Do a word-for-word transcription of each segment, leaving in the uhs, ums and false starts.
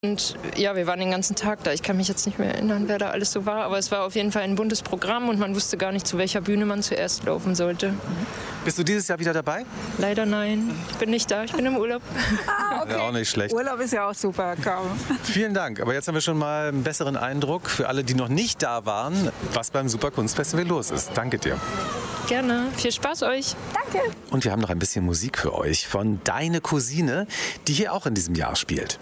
Und ja, wir waren den ganzen Tag da. Ich kann mich jetzt nicht mehr erinnern, wer da alles so war. Aber es war auf jeden Fall ein buntes Programm und man wusste gar nicht, zu welcher Bühne man zuerst laufen sollte. Bist du dieses Jahr wieder dabei? Leider nein. Ich bin nicht da. Ich bin im Urlaub. Ah, okay. Ja, auch nicht schlecht. Urlaub ist ja auch super, kaum. Vielen Dank. Aber jetzt haben wir schon mal einen besseren Eindruck für alle, die noch nicht da waren, was beim Superkunstfestival los ist. Danke dir. Gerne. Viel Spaß euch. Danke. Und wir haben noch ein bisschen Musik für euch von Deine Cousine, die hier auch in diesem Jahr spielt.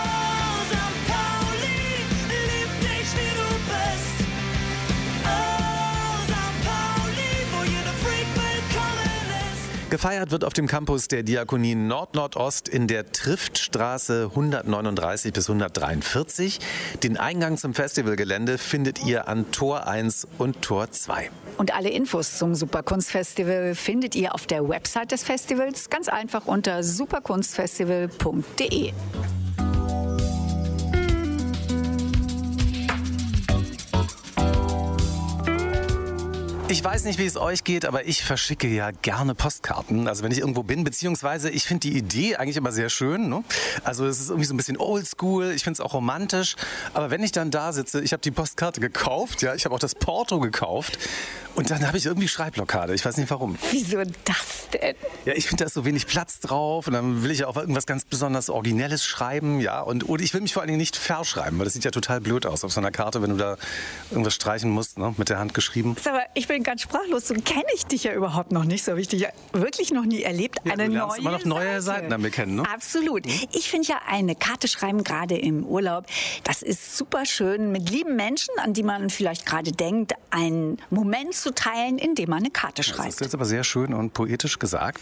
Gefeiert wird auf dem Campus der Diakonie Nord-Nordost in der Triftstraße hundertneununddreißig bis hundertdreiundvierzig. Den Eingang zum Festivalgelände findet ihr an Tor eins und Tor zwei. Und alle Infos zum Superkunstfestival findet ihr auf der Website des Festivals, ganz einfach unter superkunstfestival punkt de. Ich weiß nicht, wie es euch geht, aber ich verschicke ja gerne Postkarten. Also wenn ich irgendwo bin, beziehungsweise ich finde die Idee eigentlich immer sehr schön. Ne? Also es ist irgendwie so ein bisschen oldschool, ich finde es auch romantisch. Aber wenn ich dann da sitze, ich habe die Postkarte gekauft, ja, ich habe auch das Porto gekauft und dann habe ich irgendwie Schreibblockade. Ich weiß nicht warum. Wieso das denn? Ja, ich finde, da ist so wenig Platz drauf und dann will ich ja auch irgendwas ganz besonders Originelles schreiben, ja. Und, und ich will mich vor allen Dingen nicht verschreiben, weil das sieht ja total blöd aus auf so einer Karte, wenn du da irgendwas streichen musst, ne, mit der Hand geschrieben. Aber ich bin ganz sprachlos. So kenne ich dich ja überhaupt noch nicht. So habe ich dich ja wirklich noch nie erlebt. Ja, eine du lernst neue immer noch neue Seite. Seiten an mir kennen, ne? Absolut. Ich finde ja eine Karte schreiben, gerade im Urlaub, das ist super schön, mit lieben Menschen, an die man vielleicht gerade denkt, einen Moment zu teilen, in dem man eine Karte schreibt. Das ist jetzt aber sehr schön und poetisch gesagt.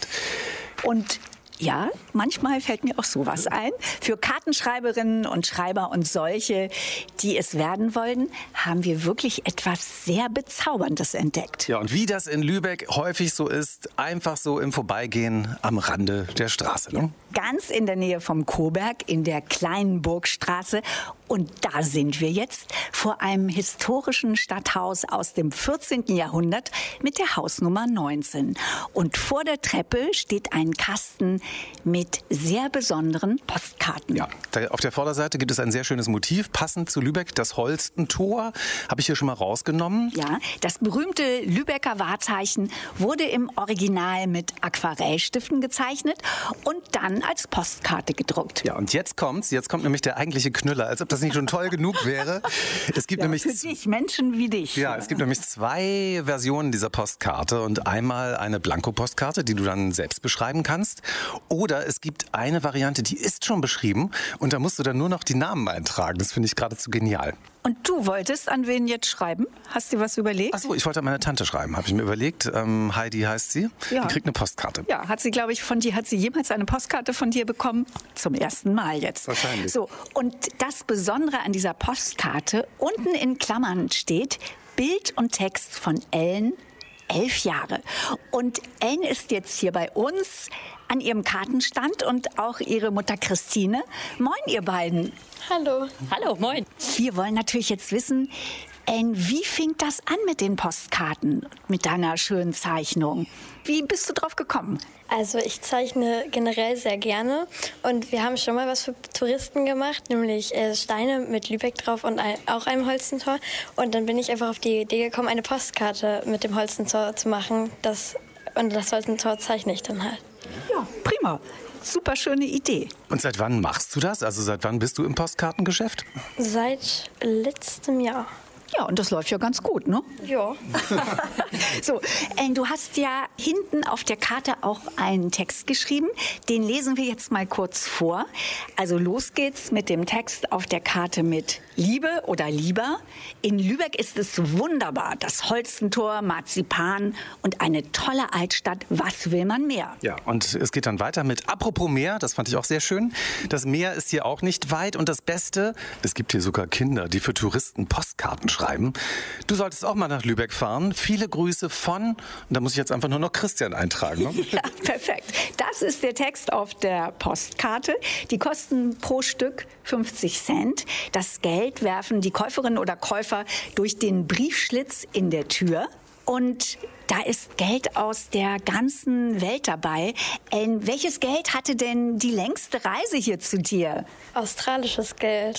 Und ja, manchmal fällt mir auch sowas ein. Für Kartenschreiberinnen und Schreiber und solche, die es werden wollen, haben wir wirklich etwas sehr Bezauberndes entdeckt. Ja, und wie das in Lübeck häufig so ist, einfach so im Vorbeigehen am Rande der Straße. Ne? Ganz in der Nähe vom Coburg, in der kleinen Burgstraße. Und da sind wir jetzt vor einem historischen Stadthaus aus dem vierzehnten Jahrhundert mit der Hausnummer neunzehn. Und vor der Treppe steht ein Kasten mit sehr besonderen Postkarten. Ja, da auf der Vorderseite gibt es ein sehr schönes Motiv, passend zu Lübeck, das Holstentor. Habe ich hier schon mal rausgenommen. Ja, das berühmte Lübecker Wahrzeichen wurde im Original mit Aquarellstiften gezeichnet und dann als Postkarte gedruckt. Ja, und jetzt kommt's. Jetzt kommt nämlich der eigentliche Knüller, als ob das nicht schon toll genug wäre. Es gibt Ja, nämlich für dich, Menschen wie dich. Ja, es gibt nämlich zwei Versionen dieser Postkarte und einmal eine Blanko-Postkarte, die du dann selbst beschreiben kannst. Oder es gibt eine Variante, die ist schon beschrieben und da musst du dann nur noch die Namen eintragen. Das finde ich geradezu genial. Und du wolltest an wen jetzt schreiben? Hast du was überlegt? Ach so, ich wollte an meine Tante schreiben, habe ich mir überlegt. Ähm, Heidi heißt sie. Ja. Die kriegt eine Postkarte. Ja, hat sie, glaube ich, von dir, hat sie jemals eine Postkarte von dir bekommen? Zum ersten Mal jetzt. Wahrscheinlich. So, und das Besondere an dieser Postkarte, unten in Klammern steht Bild und Text von Ellen, elf Jahre. Und Ellen ist jetzt hier bei uns an ihrem Kartenstand und auch ihre Mutter Christine. Moin, ihr beiden. Hallo. Hallo, moin. Wir wollen natürlich jetzt wissen, Ellen, wie fing das an mit den Postkarten, mit deiner schönen Zeichnung? Wie bist du drauf gekommen? Also ich zeichne generell sehr gerne und wir haben schon mal was für Touristen gemacht, nämlich äh, Steine mit Lübeck drauf und ein, auch einem Holstentor. Und dann bin ich einfach auf die Idee gekommen, eine Postkarte mit dem Holstentor zu machen. Das, und das Holstentor zeichne ich dann halt. Ja, prima. Super schöne Idee. Und seit wann machst du das? Also seit wann bist du im Postkartengeschäft? Seit letztem Jahr. Ja, und das läuft ja ganz gut, ne? Ja. So, Ellen, du hast ja hinten auf der Karte auch einen Text geschrieben. Den lesen wir jetzt mal kurz vor. Also los geht's mit dem Text auf der Karte mit Liebe oder Lieber. In Lübeck ist es wunderbar. Das Holstentor, Marzipan und eine tolle Altstadt. Was will man mehr? Ja, und es geht dann weiter mit Apropos Meer, das fand ich auch sehr schön. Das Meer ist hier auch nicht weit und das Beste, es gibt hier sogar Kinder, die für Touristen Postkarten schreiben. Du solltest auch mal nach Lübeck fahren. Viele Grüße von, und da muss ich jetzt einfach nur noch Christian eintragen. Ne? Ja, perfekt. Das ist der Text auf der Postkarte. Die kosten pro Stück fünfzig Cent. Das Geld werfen die Käuferinnen oder Käufer durch den Briefschlitz in der Tür. Und da ist Geld aus der ganzen Welt dabei. Ellen, welches Geld hatte denn die längste Reise hier zu dir? Australisches Geld.